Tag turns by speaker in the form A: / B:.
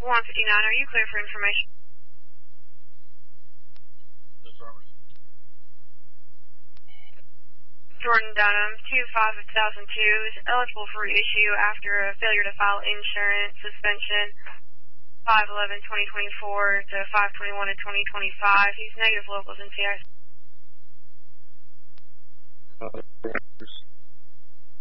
A: 159, are you clear for information? Jordan Dunham, 2/5/2002, is eligible for reissue after a failure to file insurance suspension 5/11/2024 to 5/21/2025. He's negative locals in CIC.